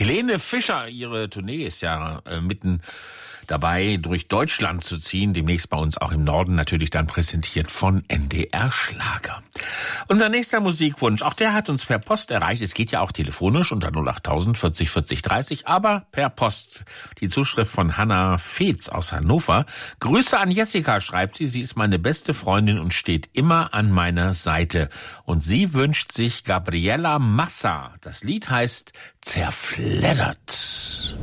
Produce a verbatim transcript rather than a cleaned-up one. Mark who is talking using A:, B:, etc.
A: Helene Fischer, ihre Tournee ist ja äh, mitten dabei, durch Deutschland zu ziehen. Demnächst bei uns auch im Norden, natürlich dann präsentiert von N D R Schlager. Unser nächster Musikwunsch, auch der hat uns per Post erreicht. Es geht ja auch telefonisch unter null acht tausend vierzig vierzig dreißig, aber per Post. Die Zuschrift von Hanna Feetz aus Hannover. Grüße an Jessica, schreibt sie. Sie ist meine beste Freundin und steht immer an meiner Seite. Und sie wünscht sich Gabriela Massa. Das Lied heißt Zerfleddert.